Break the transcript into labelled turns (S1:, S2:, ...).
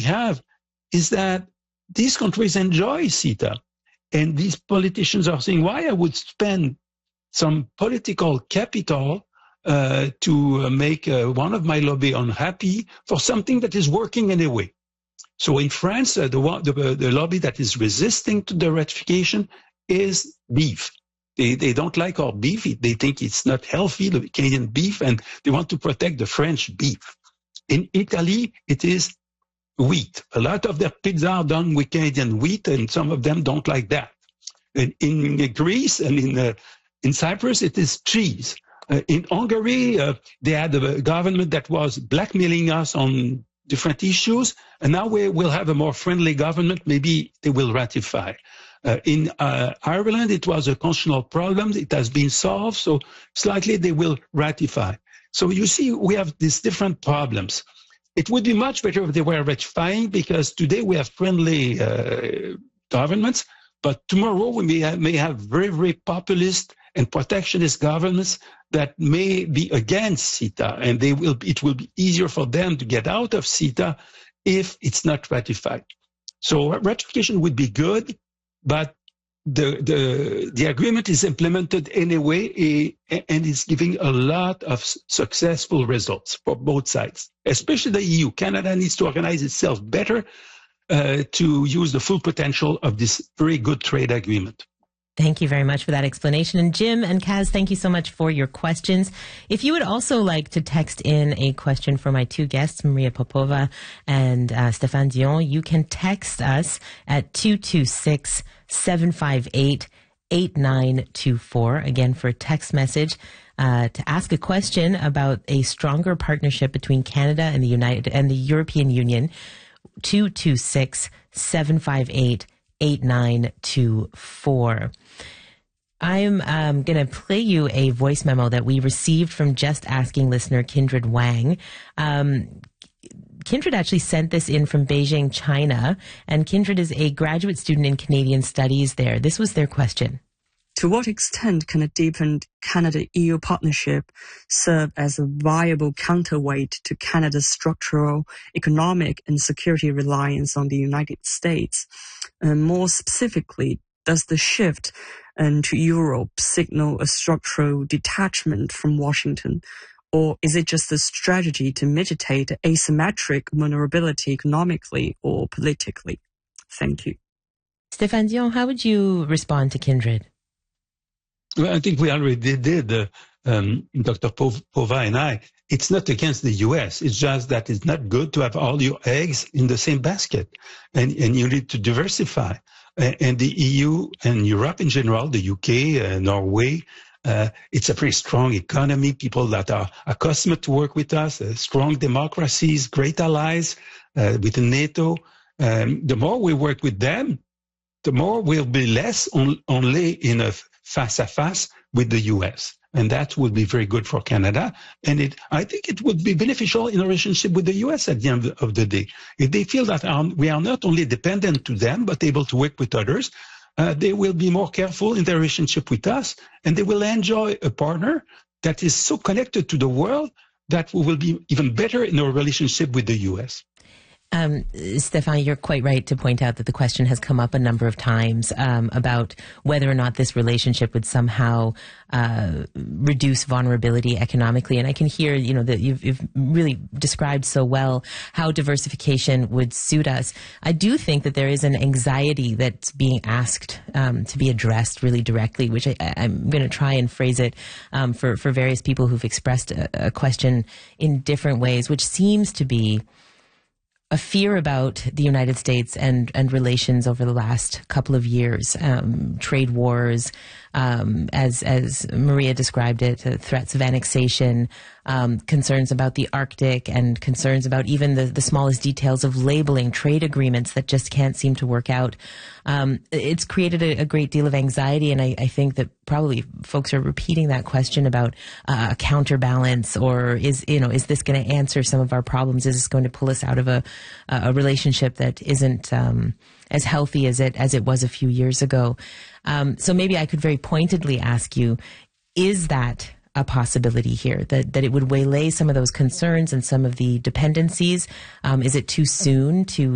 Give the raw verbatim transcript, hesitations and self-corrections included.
S1: have is that these countries enjoy CETA. And these politicians are saying, why I would spend some political capital uh, to make uh, one of my lobby unhappy for something that is working anyway. So in France, uh, the, the, the lobby that is resisting to the ratification is beef. They, they don't like our beef. They think it's not healthy, the Canadian beef, and they want to protect the French beef. In Italy, it is wheat. A lot of their pizza are done with Canadian wheat, and some of them don't like that. And in Greece and in uh, in Cyprus, it is cheese. Uh, in Hungary, uh, they had a government that was blackmailing us on different issues, and now we will have a more friendly government. Maybe they will ratify. Uh, in uh, Ireland, it was a constitutional problem. It has been solved, so slightly they will ratify. So you see, we have these different problems. It would be much better if they were ratifying, because today we have friendly uh, governments, but tomorrow we may have, may have very, very populist and protectionist governments that may be against CETA, and they will. It will be easier for them to get out of CETA if it's not ratified. So ratification would be good, but the the the agreement is implemented anyway, and is giving a lot of successful results for both sides, especially the E U. Canada needs to organize itself better uh, to use the full potential of this very good trade agreement.
S2: Thank you very much for that explanation. And Jim and Kaz, thank you so much for your questions. If you would also like to text in a question for my two guests, Maria Popova and uh, Stéphane Dion, you can text us at two two six, seven five eight, eight nine two four. Again, for a text message uh, to ask a question about a stronger partnership between Canada and the United and the European Union, two two six, seven five eight, eight nine two four. I'm um, going to play you a voice memo that we received from Just Asking listener Kindred Wang. Um, Kindred actually sent this in from Beijing, China, and Kindred is a graduate student in Canadian studies there. This was their question.
S3: To what extent can a deepened Canada-E U partnership serve as a viable counterweight to Canada's structural, economic, and security reliance on the United States? And more specifically, does the shift um, to Europe signal a structural detachment from Washington, or is it just a strategy to mitigate asymmetric vulnerability economically or politically? Thank you.
S2: Stéphane Dion, how would you respond to Kindred?
S1: Well, I think we already did, uh, um, Doctor Pova and I. It's not against the U S. It's just that it's not good to have all your eggs in the same basket, and, and you need to diversify. And the E U and Europe in general, the U K, uh, Norway, uh, it's a pretty strong economy, people that are accustomed to work with us, uh, strong democracies, great allies uh, within NATO. Um, the more we work with them, the more we'll be less on, only in a face-à-face with the U S. And that would be very good for Canada. And it, I think it would be beneficial in a relationship with the U S at the end of the day. If they feel that our, we are not only dependent to them, but able to work with others, uh, they will be more careful in their relationship with us, and they will enjoy a partner that is so connected to the world that we will be even better in our relationship with the U S.
S2: Um, Stéphane, you're quite right to point out that the question has come up a number of times um, about whether or not this relationship would somehow uh, reduce vulnerability economically. And I can hear, you know, that you've, you've really described so well how diversification would suit us. I do think that there is an anxiety that's being asked um, to be addressed really directly, which I, I'm going to try and phrase it um, for, for various people who've expressed a, a question in different ways, which seems to be a fear about the United States and, and relations over the last couple of years, um, trade wars, um, as as Maria described it, uh, threats of annexation, um, concerns about the Arctic, and concerns about even the, the smallest details of labeling, trade agreements that just can't seem to work out. Um, it's created a, a great deal of anxiety, and I, I think that probably folks are repeating that question about uh, a counterbalance, or is you know is this going to answer some of our problems? Is this going to pull us out of a a relationship that isn't um, as healthy as it as it was a few years ago? Um, so maybe I could very pointedly ask you: is that a possibility here, that that it would waylay some of those concerns and some of the dependencies? Um, is it too soon to